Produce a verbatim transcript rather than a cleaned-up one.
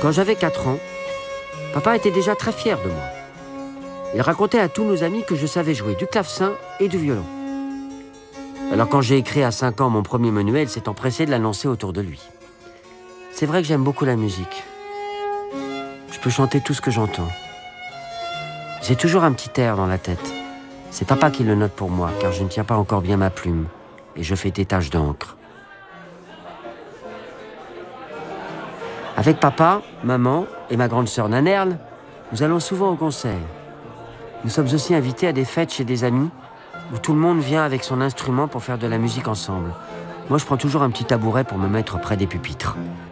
Quand j'avais quatre ans, papa était déjà très fier de moi. Il racontait à tous nos amis que je savais jouer du clavecin et du violon. Alors quand j'ai écrit à cinq ans mon premier manuel, il s'est empressé de l'annoncer autour de lui. C'est vrai que j'aime beaucoup la musique. Je peux chanter tout ce que j'entends. J'ai toujours un petit air dans la tête. C'est papa qui le note pour moi, car je ne tiens pas encore bien ma plume, et je fais des taches d'encre. Avec papa, maman et ma grande sœur Nanerle, nous allons souvent au concert. Nous sommes aussi invités à des fêtes chez des amis, où tout le monde vient avec son instrument pour faire de la musique ensemble. Moi, je prends toujours un petit tabouret pour me mettre près des pupitres.